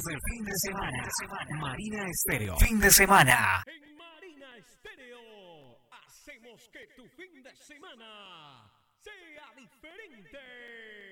del fin de semana. Marina Estéreo. Fin de semana. En Marina Estéreo hacemos que tu fin de semana sea diferente.